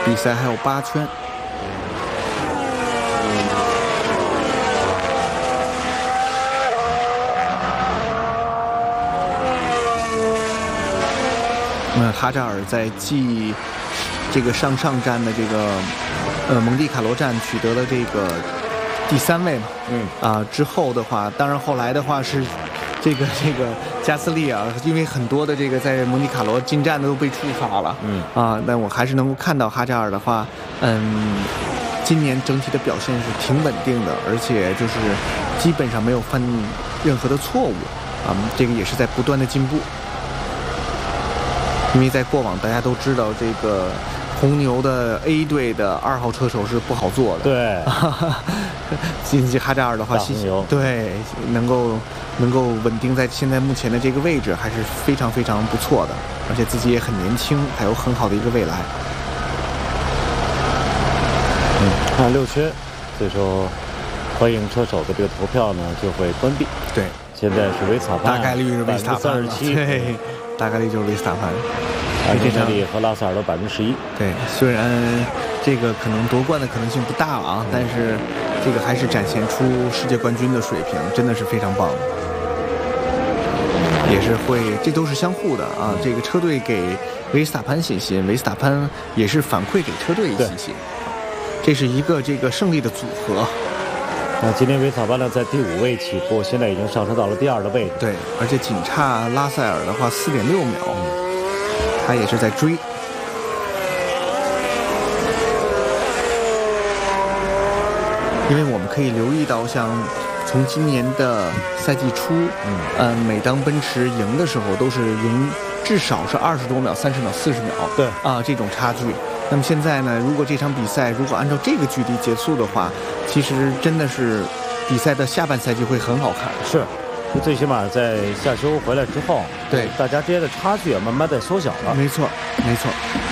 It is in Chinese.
比赛还有8圈。哈扎尔在继这个上站的这个蒙地卡罗站取得了这个第3位嘛，之后的话，当然后来的话是这个加斯利啊，因为很多的这个在蒙地卡罗进站的都被处罚了，但我还是能够看到哈扎尔的话，今年整体的表现是挺稳定的，而且就是基本上没有犯任何的错误这个也是在不断的进步。因为在过往大家都知道，这个红牛的 A 队的2号车手是不好做的。 对， 金吉哈扎尔的话，对，能够稳定在现在目前的这个位置，还是非常非常不错的，而且自己也很年轻，还有很好的一个未来。 看6圈，所以说欢迎车手的这个投票呢就会关闭。 对， 现在是维斯塔潘， 大概率是维斯塔潘 37%， 对，大概率就是维斯塔潘。 安东尼和拉塞尔都11%。 对，虽然这个可能夺冠的可能性不大啊，但是这个还是展现出世界冠军的水平，真的是非常棒。也是这都是相互的啊。这个车队给维斯塔潘信心，维斯塔潘也是反馈给车队信心，这是一个这个胜利的组合。 那今天维斯塔潘呢在第5位起步，现在已经上升到了第2的位置。 对，而且仅差拉塞尔的话4.6秒。他也是在追，因为我们可以留意到，像从今年的赛季初，每当奔驰赢的时候，都是赢至少是20多秒、30秒、40秒， 对这种差距。那么现在呢，如果这场比赛如果按照这个距离结束的话，其实真的是比赛的下半赛季会很好看。 是。最起码在夏休回来之后， 对大家之间的差距慢慢在缩小了。 没错，没错。